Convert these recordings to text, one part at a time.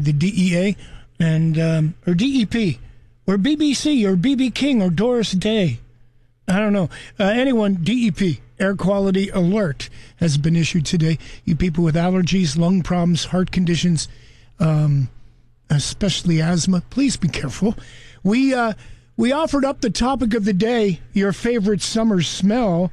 the DEA and or DEP or BBC or BB King or Doris Day. I don't know. Anyone, DEP, air quality alert has been issued today. You people with allergies, lung problems, heart conditions, especially asthma, please be careful. We offered up the topic of the day, your favorite summer smell.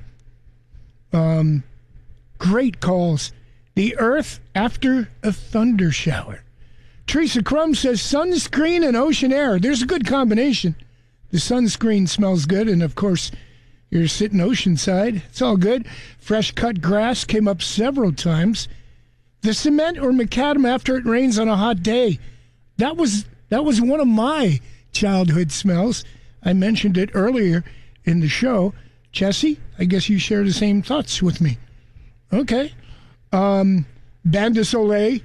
Great calls. The earth after a thunder shower. Teresa Crum says sunscreen and ocean air. There's a good combination. The sunscreen smells good, and of course, you're sitting oceanside. It's all good. Fresh cut grass came up several times. The cement or macadam after it rains on a hot day. That was one of my childhood smells. I mentioned it earlier in the show. Jesse, I guess you share the same thoughts with me. Okay. Bain de Soleil.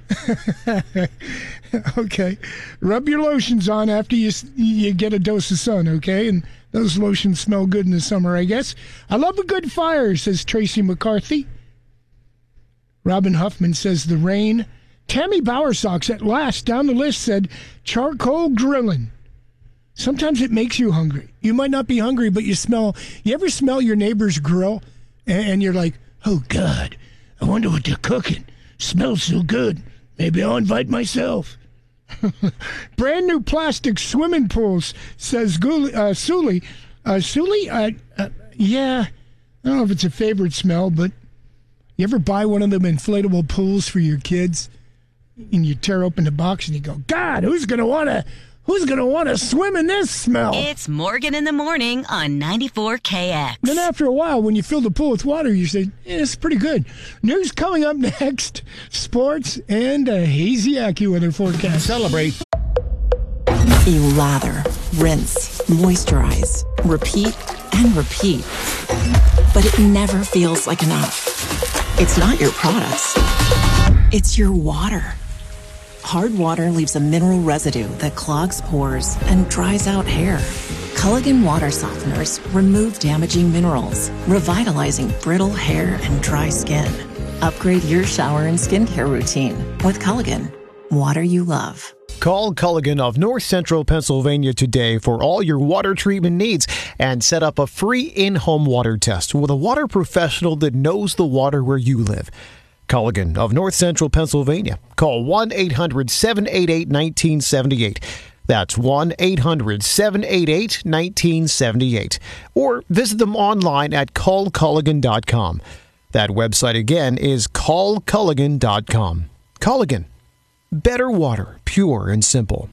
Okay. Rub your lotions on after you get a dose of sun, okay? And those lotions smell good in the summer, I guess. I love a good fire, says Tracy McCarthy. Robin Huffman says the rain. Tammy Bowersocks at last down the list said charcoal grilling. Sometimes it makes you hungry. You might not be hungry, but you ever smell your neighbor's grill and you're like, oh God, I wonder what they're cooking. Smells so good. Maybe I'll invite myself. Brand new plastic swimming pools, says Sully. Sully? Yeah, I don't know if it's a favorite smell, but you ever buy one of them inflatable pools for your kids? And you tear open the box and you go, God, who's gonna wanna swim in this smell? It's Morgan in the Morning on 94KX. Then after a while, when you fill the pool with water, you say, it's pretty good. News coming up next, sports, and a hazy AccuWeather forecast. Celebrate. You lather, rinse, moisturize, repeat, and repeat. But it never feels like enough. It's not your products. It's your water. Hard water leaves a mineral residue that clogs pores and dries out hair. Culligan water softeners remove damaging minerals, revitalizing brittle hair and dry skin. Upgrade your shower and skincare routine with Culligan, water you love. Call Culligan of North Central Pennsylvania today for all your water treatment needs and set up a free in-home water test with a water professional that knows the water where you live. Culligan of North Central Pennsylvania. Call 1-800-788-1978. That's 1-800-788-1978. Or visit them online at callculligan.com. That website again is callculligan.com. Culligan. Better water, pure and simple.